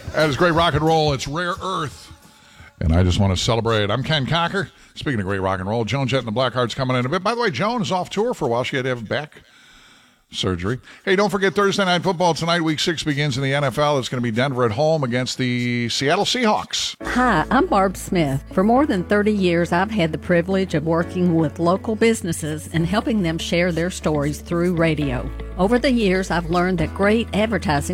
That is great rock and roll. It's Rare Earth. And I just want to celebrate. I'm Ken Cocker. Speaking of great rock and roll, Joan Jett and the Blackhearts coming in a bit. By the way, Joan is off tour for a while. She had to have back surgery. Hey, don't forget Thursday Night Football tonight. Week 6 begins in the NFL. It's going to be Denver at home against the Seattle Seahawks. Hi, I'm Barb Smith. For more than 30 years, I've had the privilege of working with local businesses and helping them share their stories through radio. Over the years, I've learned that great advertising